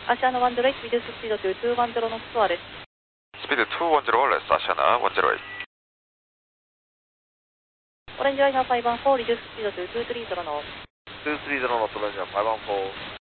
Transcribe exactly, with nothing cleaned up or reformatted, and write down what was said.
アシアナワンゼロエイト、ビデオスピードというにひゃくじゅうのスコアです。 スピードにひゃくじゅう、レス、アシアナワンゼロエイト。 オレンジライナーごばんよん、リデューススピードというにひゃくさんじゅうのにひゃくさんじゅうのオレンジライナーごばんよん。